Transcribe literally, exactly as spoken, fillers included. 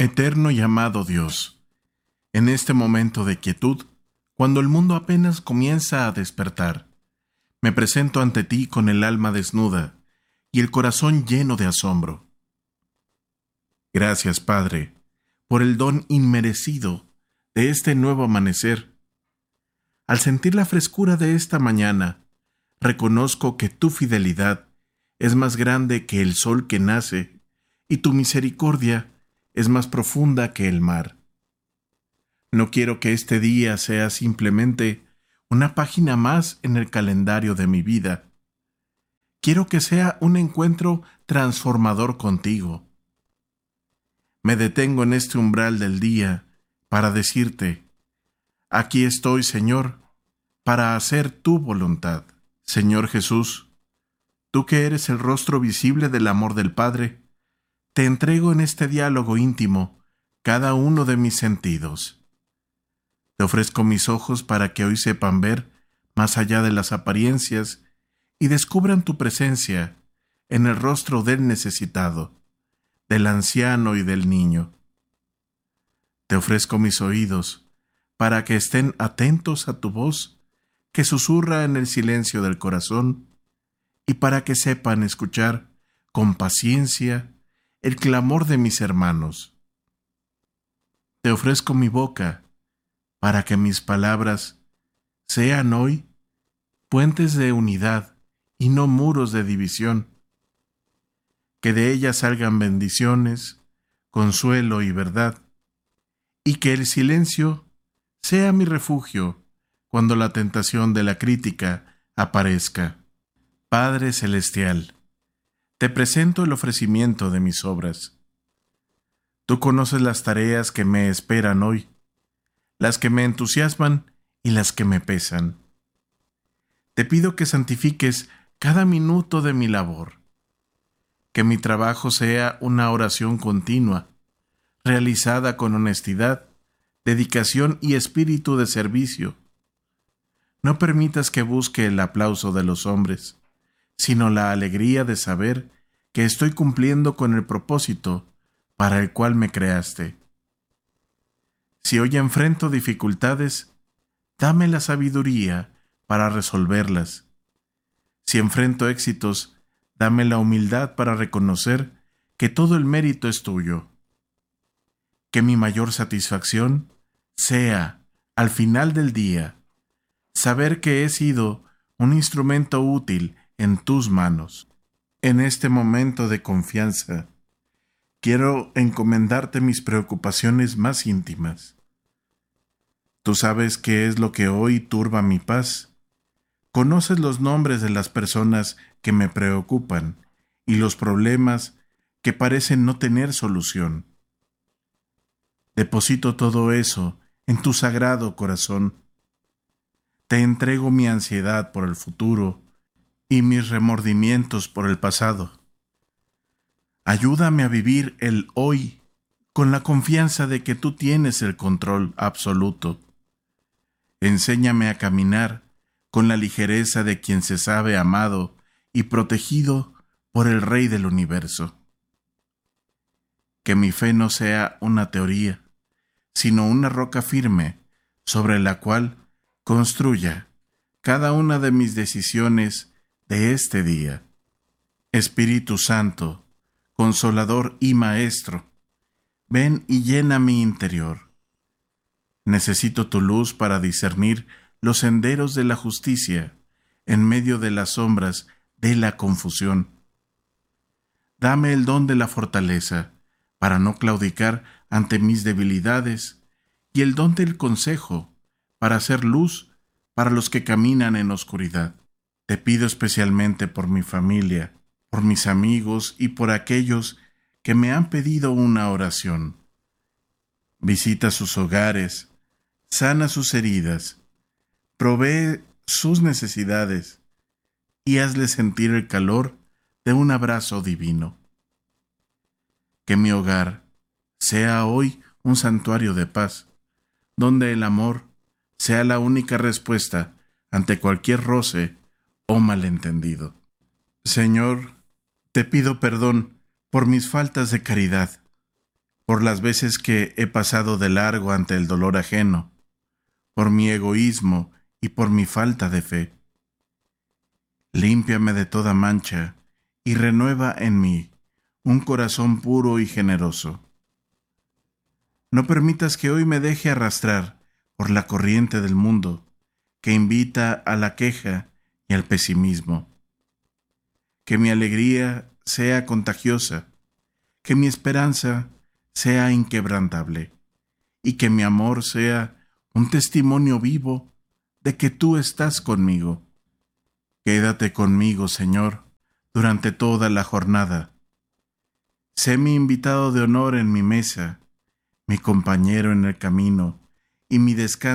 Eterno y amado Dios, en este momento de quietud, cuando el mundo apenas comienza a despertar, me presento ante ti con el alma desnuda y el corazón lleno de asombro. Gracias, Padre, por el don inmerecido de este nuevo amanecer. Al sentir la frescura de esta mañana, reconozco que tu fidelidad es más grande que el sol que nace y tu misericordia es más profunda que el mar. No quiero que este día sea simplemente una página más en el calendario de mi vida. Quiero que sea un encuentro transformador contigo. Me detengo en este umbral del día para decirte: aquí estoy, Señor, para hacer tu voluntad. Señor Jesús, tú que eres el rostro visible del amor del Padre, te entrego en este diálogo íntimo cada uno de mis sentidos. Te ofrezco mis ojos para que hoy sepan ver más allá de las apariencias y descubran tu presencia en el rostro del necesitado, del anciano y del niño. Te ofrezco mis oídos para que estén atentos a tu voz que susurra en el silencio del corazón y para que sepan escuchar con paciencia el clamor de mis hermanos. Te ofrezco mi boca para que mis palabras sean hoy puentes de unidad y no muros de división, que de ellas salgan bendiciones, consuelo y verdad, y que el silencio sea mi refugio cuando la tentación de la crítica aparezca. Padre Celestial, te presento el ofrecimiento de mis obras. Tú conoces las tareas que me esperan hoy, las que me entusiasman y las que me pesan. Te pido que santifiques cada minuto de mi labor, que mi trabajo sea una oración continua, realizada con honestidad, dedicación y espíritu de servicio. No permitas que busque el aplauso de los hombres, sino la alegría de saber que estoy cumpliendo con el propósito para el cual me creaste. Si hoy enfrento dificultades, dame la sabiduría para resolverlas. Si enfrento éxitos, dame la humildad para reconocer que todo el mérito es tuyo. Que mi mayor satisfacción sea, al final del día, saber que he sido un instrumento útil en tus manos. En este momento de confianza, quiero encomendarte mis preocupaciones más íntimas. Tú sabes qué es lo que hoy turba mi paz. Conoces los nombres de las personas que me preocupan y los problemas que parecen no tener solución. Deposito todo eso en tu sagrado corazón. Te entrego mi ansiedad por el futuro y mis remordimientos por el pasado. Ayúdame a vivir el hoy con la confianza de que tú tienes el control absoluto. Enséñame a caminar con la ligereza de quien se sabe amado y protegido por el Rey del Universo. Que mi fe no sea una teoría, sino una roca firme sobre la cual construya cada una de mis decisiones de este día. Espíritu Santo, Consolador y Maestro, ven y llena mi interior. Necesito tu luz para discernir los senderos de la justicia en medio de las sombras de la confusión. Dame el don de la fortaleza para no claudicar ante mis debilidades y el don del consejo para hacer luz para los que caminan en oscuridad. Te pido especialmente por mi familia, por mis amigos y por aquellos que me han pedido una oración. Visita sus hogares, sana sus heridas, provee sus necesidades y hazles sentir el calor de un abrazo divino. Que mi hogar sea hoy un santuario de paz, donde el amor sea la única respuesta ante cualquier roce o malentendido. Señor, te pido perdón por mis faltas de caridad. por las veces que he pasado de largo ante el dolor ajeno, por mi egoísmo y por mi falta de fe. Límpiame de toda mancha y renueva en mí un corazón puro y generoso. No permitas que hoy me deje arrastrar por la corriente del mundo que invita a la queja y al pesimismo. Que mi alegría sea contagiosa, que mi esperanza sea inquebrantable y que mi amor sea un testimonio vivo de que tú estás conmigo. Quédate conmigo, Señor, durante toda la jornada. Sé mi invitado de honor en mi mesa, mi compañero en el camino y mi descanso